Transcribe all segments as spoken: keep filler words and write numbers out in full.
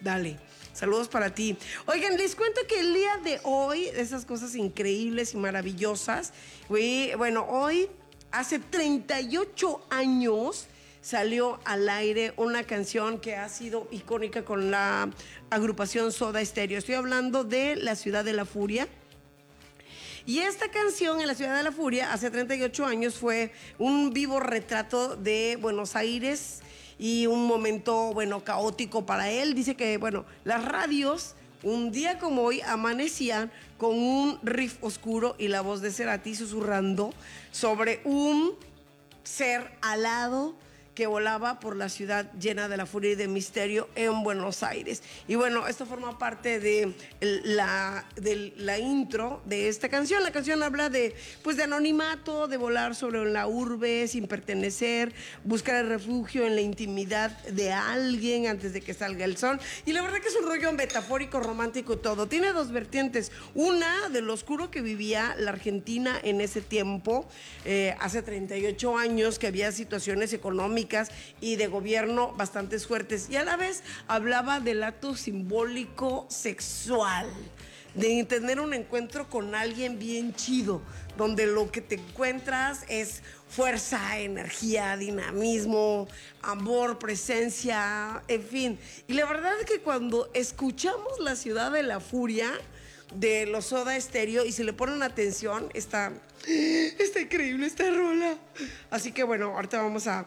Dale. Saludos para ti. Oigan, les cuento que el día de hoy, esas cosas increíbles y maravillosas, bueno, hoy, hace treinta y ocho años, salió al aire una canción que ha sido icónica con la agrupación Soda Stereo. Estoy hablando de La Ciudad de la Furia. Y esta canción, En la Ciudad de la Furia, hace treinta y ocho años, fue un vivo retrato de Buenos Aires y un momento, bueno, caótico para él. Dice que, bueno, las radios, un día como hoy, amanecían con un riff oscuro y la voz de Cerati susurrando sobre un ser alado que volaba por la ciudad llena de la furia y de misterio en Buenos Aires. Y bueno, esto forma parte de la, de la intro de esta canción. La canción habla de, pues, de anonimato, de volar sobre la urbe sin pertenecer, buscar el refugio en la intimidad de alguien antes de que salga el sol. Y la verdad que es un rollo metafórico, romántico y todo. Tiene dos vertientes. Una, de lo oscuro que vivía la Argentina en ese tiempo, eh, hace treinta y ocho años, que había situaciones económicas y de gobierno bastante fuertes, y a la vez hablaba del acto simbólico sexual, de tener un encuentro con alguien bien chido, donde lo que te encuentras es fuerza, energía, dinamismo, amor, presencia, en fin. Y la verdad es que cuando escuchamos La Ciudad de la Furia de los Soda Stereo y se le ponen atención, está, está increíble esta rola. Así que bueno, ahorita vamos a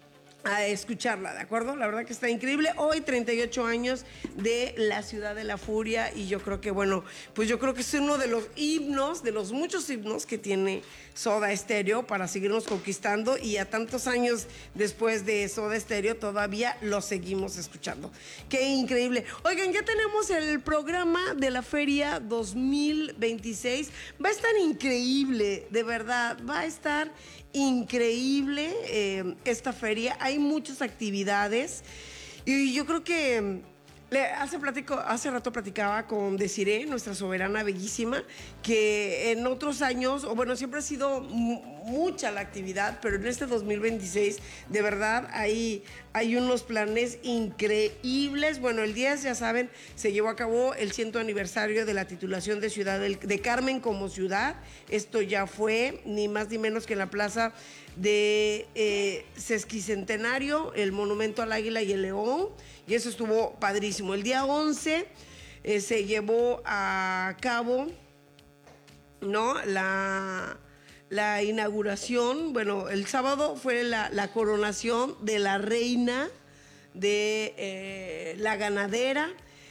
a escucharla, ¿de acuerdo? La verdad que está increíble. Hoy, treinta y ocho años de La Ciudad de la Furia, y yo creo que, bueno, pues yo creo que es uno de los himnos, de los muchos himnos que tiene Soda Stereo para seguirnos conquistando, y a tantos años después de Soda Stereo todavía lo seguimos escuchando. ¡Qué increíble! Oigan, ya tenemos el programa de la Feria dos mil veintiséis. Va a estar increíble, de verdad, va a estar increíble eh, esta feria. Hay muchas actividades y yo creo que le, hace, platico, hace rato platicaba con Desiree, nuestra soberana bellísima, que en otros años, o bueno, siempre ha sido mucha la actividad, pero en este dos mil veintiséis de verdad hay, hay unos planes increíbles. Bueno, el diez, ya saben, se llevó a cabo el ciento aniversario de la titulación de Ciudad del, de Carmen como ciudad. Esto ya fue ni más ni menos que en la plaza de eh, Sesquicentenario, el Monumento al Águila y el León, y eso estuvo padrísimo. El día once eh, se llevó a cabo, ¿no?, la, la inauguración. Bueno, el sábado fue la, la coronación de la reina de eh, la ganadera.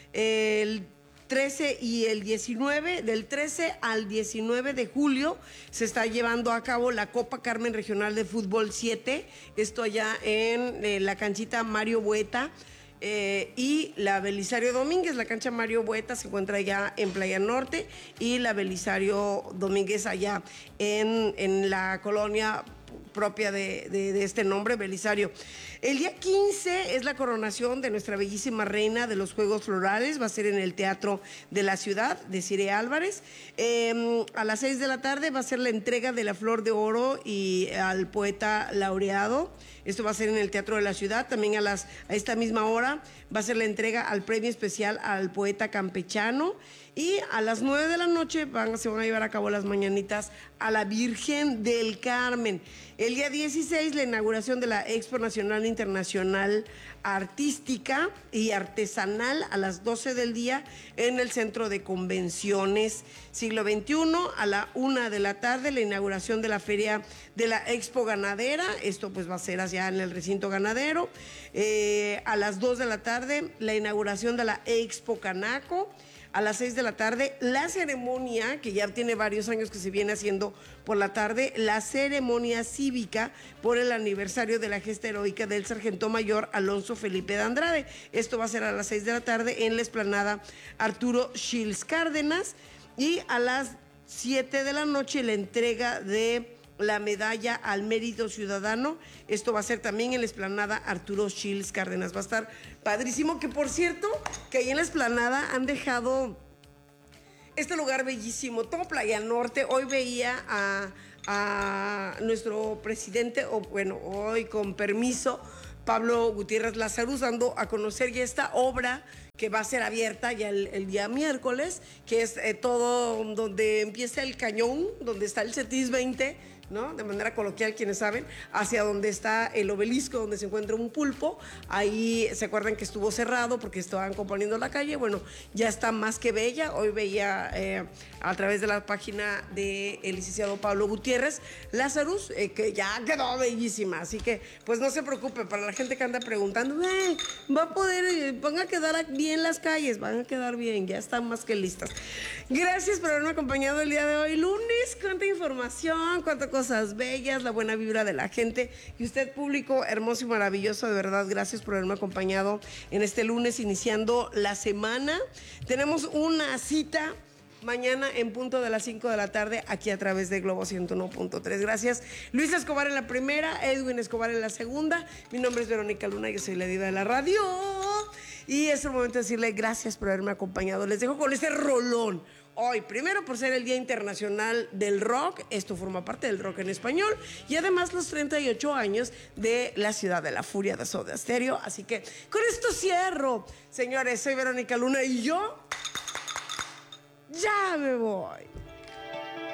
El trece y el diecinueve, del trece al diecinueve de julio, se está llevando a cabo la Copa Carmen Regional de Fútbol siete, esto allá en eh, la canchita Mario Bueta. Eh, y la Belisario Domínguez, la cancha Mario Bueta se encuentra allá en Playa Norte, y la Belisario Domínguez allá en, en la colonia propia de, de, de este nombre, Belisario. El día quince es la coronación de nuestra bellísima reina de los Juegos Florales. Va a ser en el Teatro de la Ciudad, Desiree Álvarez. Eh, a las seis de la tarde va a ser la entrega de la Flor de Oro y al poeta laureado. Esto va a ser en el Teatro de la Ciudad. También a, las, a esta misma hora va a ser la entrega al premio especial al poeta campechano. Y a las nueve de la noche van, se van a llevar a cabo las mañanitas a la Virgen del Carmen. El día dieciséis, la inauguración de la Expo Nacional Internacional Artística y Artesanal a las doce del día en el Centro de Convenciones Siglo veintiuno. A la una de la tarde, la inauguración de la Feria de la Expo Ganadera. Esto pues va a ser allá en el recinto ganadero. Eh, a las dos de la tarde, la inauguración de la Expo Canaco. A las seis de la tarde, la ceremonia, que ya tiene varios años que se viene haciendo por la tarde, la ceremonia cívica por el aniversario de la gesta heroica del sargento mayor Alonso Felipe de Andrade. Esto va a ser a las seis de la tarde en la explanada Arturo Shields Cárdenas. Y a las siete de la noche, la entrega de la medalla al mérito ciudadano. Esto va a ser también en la explanada Arturo Shields Cárdenas. Va a estar padrísimo, que por cierto, que ahí en la explanada han dejado este lugar bellísimo, todo Playa Norte. Hoy veía a, a nuestro presidente, o bueno, hoy con permiso, Pablo Gutiérrez Lazarus, dando a conocer ya esta obra que va a ser abierta ya el, el día miércoles, que es eh, todo donde empieza el cañón, donde está el CETIS veinte, ¿no? De manera coloquial, quienes saben, hacia donde está el obelisco, donde se encuentra un pulpo. Ahí se acuerdan que estuvo cerrado porque estaban componiendo la calle. Bueno, ya está más que bella. Hoy veía eh, a través de la página del licenciado Pablo Gutiérrez Lazarus, eh, que ya quedó bellísima. Así que, pues no se preocupe, para la gente que anda preguntando, eh, va a poder, eh, van a quedar bien las calles, van a quedar bien, ya están más que listas. Gracias por haberme acompañado el día de hoy, lunes. Cuánta información, cuánta cosa. Cosas bellas, la buena vibra de la gente y usted, público hermoso y maravilloso, de verdad, gracias por haberme acompañado en este lunes iniciando la semana. Tenemos una cita mañana en punto de las cinco de la tarde aquí a través de Globo ciento uno punto tres. Gracias, Luis Escobar en la primera, Edwin Escobar en la segunda. Mi nombre es Verónica Luna, yo soy la diva de la radio y es el momento de decirle gracias por haberme acompañado. Les dejo con este rolón. Hoy, primero por ser el Día Internacional del Rock, esto forma parte del rock en español, y además los treinta y ocho años de la Ciudad de la Furia de Soda Stereo. Así que con esto cierro. Señores, soy Verónica Luna y yo ya me voy.